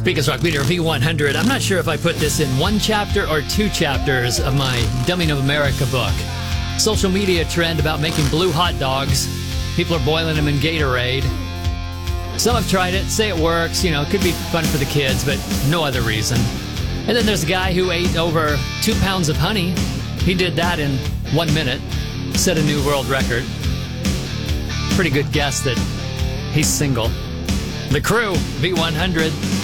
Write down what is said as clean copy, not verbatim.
Speakers Rock Leader V100. I'm not sure if I put this in one chapter or two chapters of my Dumbing of America book. Social media trend about making blue hot dogs. People are boiling them in Gatorade. Some have tried it, say it works, it could be fun for the kids, but no other reason. And then there's a guy who ate over 2 pounds of honey. He did that in 1 minute, set a new world record. Pretty good guess that he's single. The Crew, V100.